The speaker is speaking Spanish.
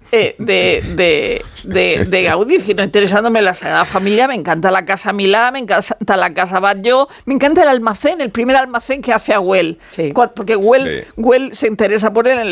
de Gaudí, sino interesándome en la Sagrada Familia. Me encanta la Casa Milá, me encanta la Casa Batlló, me encanta el almacén, el primer almacén que hace a Güell. Sí. Porque Güell se interesa por él en